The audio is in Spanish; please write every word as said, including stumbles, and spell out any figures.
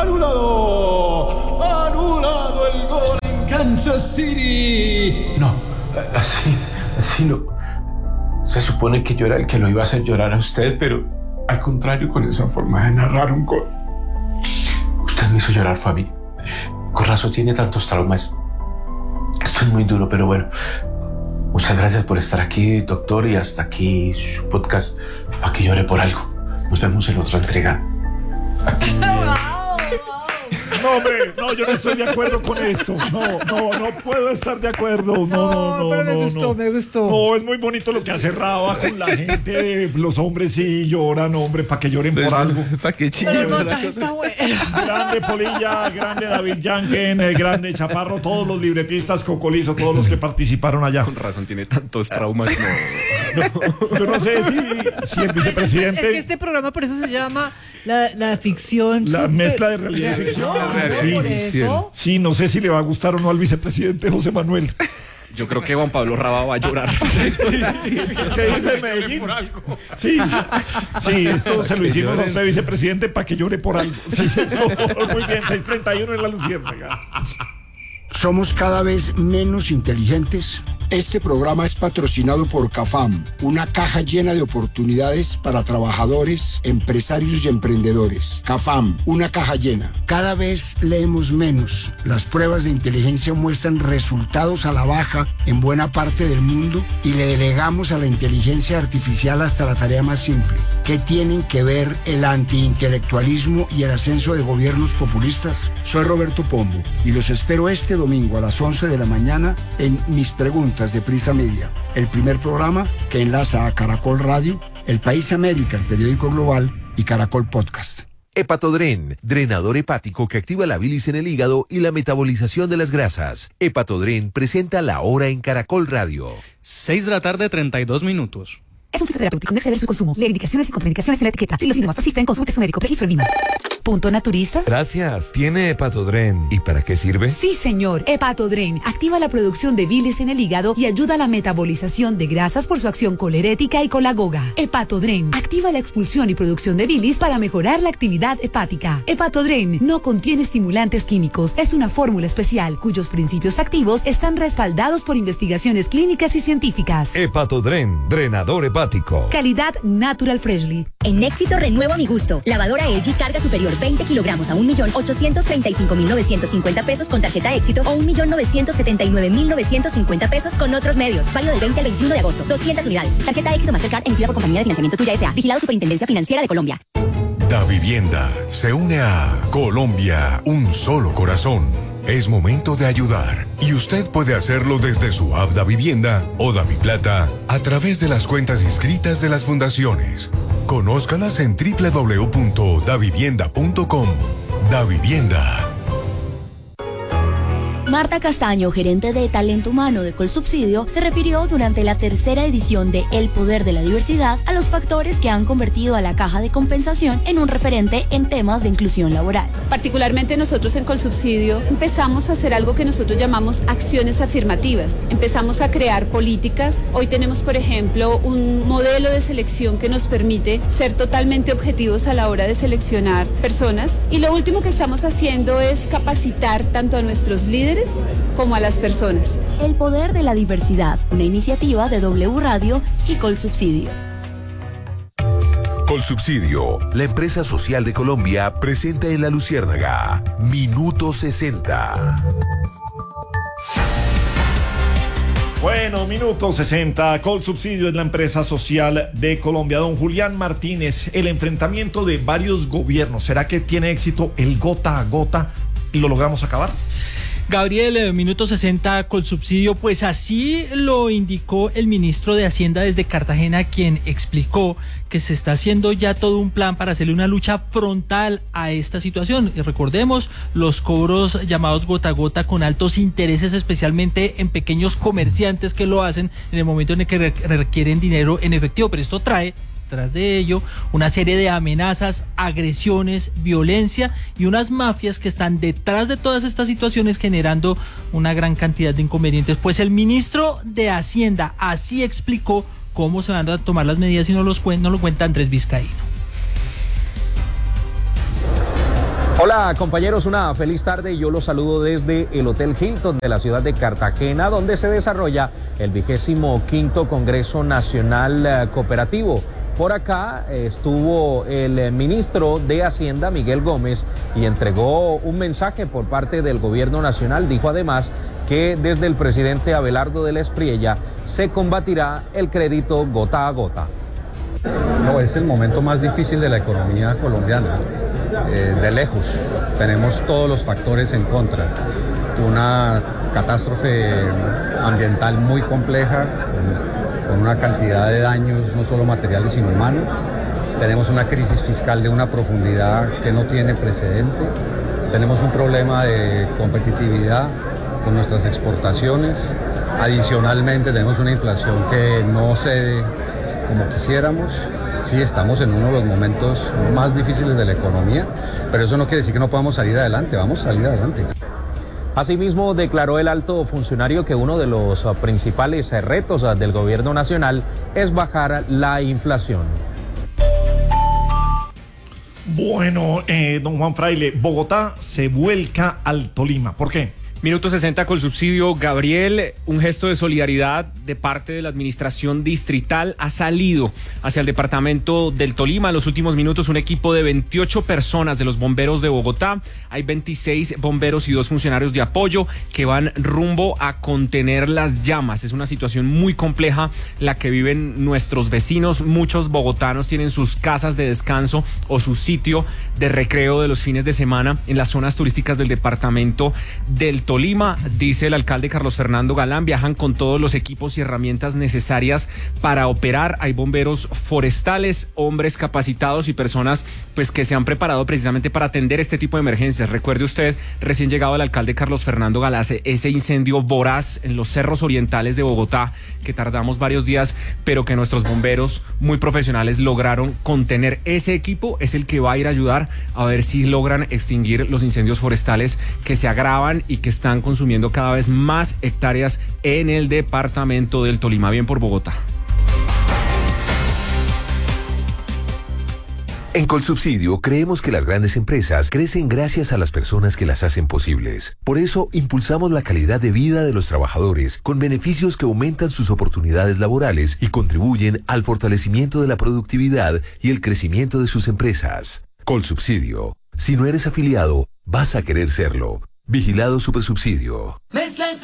anulado, anulado el gol en Kansas City. No, así, así no. Se supone que yo era el que lo iba a hacer llorar a usted, pero al contrario, con esa forma de narrar un gol. Usted me hizo llorar, Fabi. Con razón tiene tantos traumas. Esto es muy duro, pero bueno. Muchas gracias por estar aquí, doctor, y hasta aquí su podcast para que llore por algo. Nos vemos en otra entrega. Aquí. No, hombre, no, yo no estoy de acuerdo con esto. No, no, no puedo estar de acuerdo. No, no, no, pero no. me gustó, no. me gustó. No, es muy bonito lo que hace Raba con la gente. Los hombres sí lloran, hombre, para que lloren por algo. Para que Pero el chillen. montaje está bueno. Grande Polilla, grande David Yanken, eh, grande Chaparro, todos los libretistas, Cocolizo, todos los que participaron allá. Con razón tiene tantos traumas. No. No, yo no sé si, si el vicepresidente... Es que este programa por eso se llama la, la ficción. La super- mezcla de realidad y ficción. realidad Sí, y por ficción. eso. Sí, no sé si le va a gustar o no al vicepresidente José Manuel. Yo creo que Juan Pablo Raba va a llorar. ¿Qué dice Medellín? Sí, sí, esto se lo hicimos a usted, vicepresidente, para que llore por algo. Sí, señor. Muy bien, seis treinta y uno en la Luciérnaga. ¿Somos cada vez menos inteligentes? Este programa es patrocinado por CAFAM, una caja llena de oportunidades para trabajadores, empresarios y emprendedores. CAFAM, una caja llena. Cada vez leemos menos. Las pruebas de inteligencia muestran resultados a la baja en buena parte del mundo y le delegamos a la inteligencia artificial hasta la tarea más simple. ¿Qué tienen que ver el antiintelectualismo y el ascenso de gobiernos populistas? Soy Roberto Pombo y los espero este domingo a las once de la mañana en Mis Preguntas de Prisa Media, el primer programa que enlaza a Caracol Radio, El País América, el periódico global, y Caracol Podcast. Hepatodren, drenador hepático que activa la bilis en el hígado y la metabolización de las grasas. Hepatodren presenta La Hora en Caracol Radio. seis de la tarde, treinta y dos minutos. Es un fitoterapéutico, no exceder su consumo. Lee indicaciones y contraindicaciones en la etiqueta. Si los síntomas persisten, consulte su médico. Registro en Lima. ¿Punto naturista? Gracias. ¿Tiene Hepatodren? ¿Y para qué sirve? Sí, señor. Hepatodren activa la producción de bilis en el hígado y ayuda a la metabolización de grasas por su acción colerética y colagoga. Hepatodren activa la expulsión y producción de bilis para mejorar la actividad hepática. Hepatodren no contiene estimulantes químicos. Es una fórmula especial cuyos principios activos están respaldados por investigaciones clínicas y científicas. Hepatodren, drenador hepático. Calidad Natural Freshly. En Éxito renuevo mi gusto. Lavadora L G carga superior veinte kilogramos a un millón ochocientos treinta y cinco mil novecientos cincuenta pesos con tarjeta Éxito o un millón novecientos setenta y nueve mil novecientos cincuenta pesos con otros medios. Válido del veinte al veintiuno de agosto. doscientas unidades. Tarjeta Éxito Mastercard emitida por Compañía de Financiamiento Tuya S A. Vigilado Superintendencia Financiera de Colombia. Da Vivienda se une a Colombia, un solo corazón. Es momento de ayudar y usted puede hacerlo desde su app Da Vivienda o Da Mi Plata a través de las cuentas inscritas de las fundaciones. Conózcalas en doble u doble u doble u punto da vivienda punto com. Da Vivienda. Marta Castaño, gerente de Talento Humano de Colsubsidio, se refirió durante la tercera edición de El Poder de la Diversidad a los factores que han convertido a la Caja de Compensación en un referente en temas de inclusión laboral. Particularmente nosotros en Colsubsidio empezamos a hacer algo que nosotros llamamos acciones afirmativas. Empezamos a crear políticas. Hoy tenemos, por ejemplo, un modelo de selección que nos permite ser totalmente objetivos a la hora de seleccionar personas. Y lo último que estamos haciendo es capacitar tanto a nuestros líderes como a las personas. El Poder de la Diversidad, una iniciativa de W Radio y Colsubsidio. Colsubsidio, la empresa social de Colombia, presenta en La Luciérnaga Minuto sesenta. Bueno, minuto sesenta. Colsubsidio es la empresa social de Colombia. Don Julián Martínez, el enfrentamiento de varios gobiernos, ¿será que tiene éxito el gota a gota y lo logramos acabar? Gabriel, eh, minuto sesenta Colsubsidio, pues así lo indicó el ministro de Hacienda desde Cartagena, quien explicó que se está haciendo ya todo un plan para hacerle una lucha frontal a esta situación. Y recordemos los cobros llamados gota a gota con altos intereses, especialmente en pequeños comerciantes que lo hacen en el momento en el que requieren dinero en efectivo, pero esto trae tras de ello una serie de amenazas, agresiones, violencia y unas mafias que están detrás de todas estas situaciones generando una gran cantidad de inconvenientes. Pues el ministro de Hacienda así explicó cómo se van a tomar las medidas y no, los cuen- no lo cuenta Andrés Vizcaíno. Hola compañeros, una feliz tarde. Yo los saludo desde el Hotel Hilton de la ciudad de Cartagena, donde se desarrolla el vigésimo quinto Congreso Nacional Cooperativo. Por acá estuvo el ministro de Hacienda, Miguel Gómez, y entregó un mensaje por parte del gobierno nacional. Dijo además que desde el presidente Abelardo de la Espriella se combatirá el crédito gota a gota. No, es el momento más difícil de la economía colombiana, eh, de lejos. Tenemos todos los factores en contra. Una catástrofe ambiental muy compleja, con, con una cantidad de daños no solo materiales sino humanos. Tenemos una crisis fiscal de una profundidad que no tiene precedente. Tenemos un problema de competitividad con nuestras exportaciones. Adicionalmente tenemos una inflación que no cede como quisiéramos. Sí, estamos en uno de los momentos más difíciles de la economía, pero eso no quiere decir que no podamos salir adelante. Vamos a salir adelante. Asimismo, declaró el alto funcionario que uno de los principales retos del gobierno nacional es bajar la inflación. Bueno, eh, don Juan Fraile, Bogotá se vuelca al Tolima. ¿Por qué? Minuto sesenta con subsidio. Gabriel, un gesto de solidaridad de parte de la administración distrital ha salido hacia el departamento del Tolima. En los últimos minutos, un equipo de veintiocho personas de los bomberos de Bogotá. Hay veintiséis bomberos y dos funcionarios de apoyo que van rumbo a contener las llamas. Es una situación muy compleja la que viven nuestros vecinos. Muchos bogotanos tienen sus casas de descanso o su sitio de recreo de los fines de semana en las zonas turísticas del departamento del Tolima. Tolima, dice el alcalde Carlos Fernando Galán, viajan con todos los equipos y herramientas necesarias para operar. Hay bomberos forestales, hombres capacitados y personas pues que se han preparado precisamente para atender este tipo de emergencias. Recuerde usted, recién llegado el alcalde Carlos Fernando Galán, ese incendio voraz en los cerros orientales de Bogotá, que tardamos varios días, pero que nuestros bomberos muy profesionales lograron contener. Ese equipo es el que va a ir a ayudar a ver si logran extinguir los incendios forestales que se agravan y que están consumiendo cada vez más hectáreas en el departamento del Tolima. Bien por Bogotá. En Colsubsidio creemos que las grandes empresas crecen gracias a las personas que las hacen posibles. Por eso impulsamos la calidad de vida de los trabajadores con beneficios que aumentan sus oportunidades laborales y contribuyen al fortalecimiento de la productividad y el crecimiento de sus empresas. Colsubsidio. Si no eres afiliado, vas a querer serlo. Vigilado Supersubsidio. Mezcla